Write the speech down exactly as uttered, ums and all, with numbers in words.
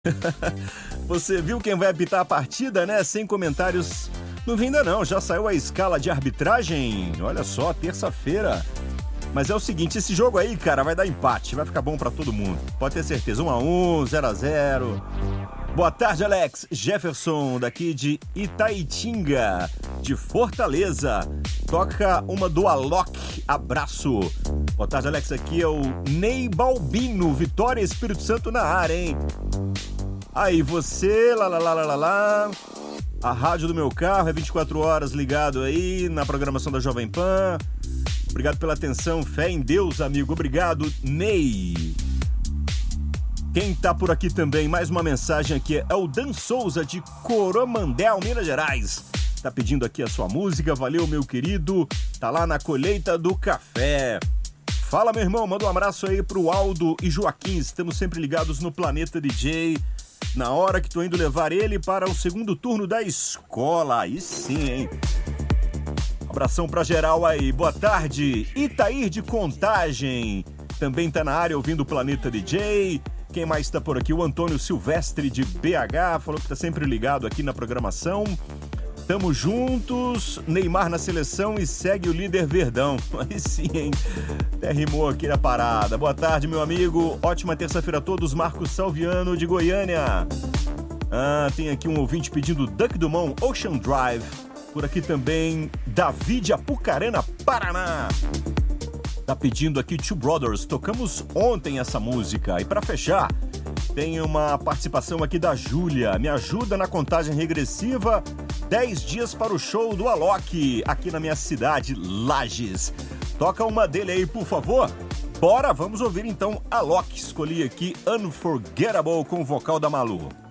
Você viu quem vai apitar a partida, né? Sem comentários. Não vi ainda não, já saiu a escala de arbitragem. Olha só, terça-feira. Mas é o seguinte, esse jogo aí, cara, vai dar empate. Vai ficar bom pra todo mundo. Pode ter certeza. um a um, zero a zero. Boa tarde, Alex. Jefferson, daqui de Itaitinga, de Fortaleza. Toca uma do Alok. Abraço. Boa tarde, Alex. Aqui é o Ney Balbino. Vitória Espírito Santo na área, hein? Aí, você, lá, lá, lá, lá, lá, lá. A rádio do meu carro é vinte e quatro horas ligado aí na programação da Jovem Pan. Obrigado pela atenção. Fé em Deus, amigo. Obrigado, Ney. Quem tá por aqui também, mais uma mensagem aqui, é o Dan Souza, de Coromandel, Minas Gerais. Tá pedindo aqui a sua música. Valeu, meu querido. Tá lá na colheita do café. Fala, meu irmão. Manda um abraço aí pro Aldo e Joaquim. Estamos sempre ligados no Planeta D J. Na hora que tô indo levar ele para o segundo turno da escola. Aí sim, hein? Abração pra geral aí. Boa tarde. Itair de Contagem também tá na área ouvindo o Planeta D J. Quem mais tá por aqui? O Antônio Silvestre de B H. Falou que tá sempre ligado aqui na programação. Tamo juntos. Neymar na seleção e segue o líder Verdão. Aí sim, hein? Até rimou aqui na parada. Boa tarde, meu amigo. Ótima terça-feira a todos. Marcos Salviano de Goiânia. Ah, tem aqui um ouvinte pedindo Duck Dumont, Ocean Drive. Por aqui também, Davi de Apucarana, Paraná. Tá pedindo aqui Two Brothers. Tocamos ontem essa música. E pra fechar, tem uma participação aqui da Júlia. Me ajuda na contagem regressiva. dez dias para o show do Alok, aqui na minha cidade, Lages. Toca uma dele aí, por favor. Bora, vamos ouvir então Alok. Escolhi aqui Unforgettable com o vocal da Malu.